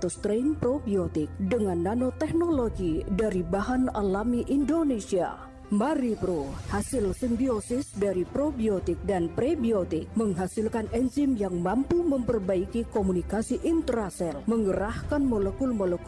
strain probiotik dengan nanoteknologi dari bahan alami Indonesia. Mari Bro, hasil simbiosis dari probiotik dan prebiotik menghasilkan enzim yang mampu memperbaiki komunikasi intrasel, mengerahkan molekul-molekul